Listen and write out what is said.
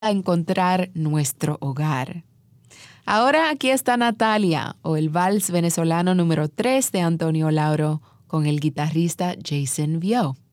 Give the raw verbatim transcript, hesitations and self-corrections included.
a encontrar nuestro hogar. Ahora aquí está Natalia, o el vals venezolano número tres de Antonio Lauro, con el guitarrista Jason Vio.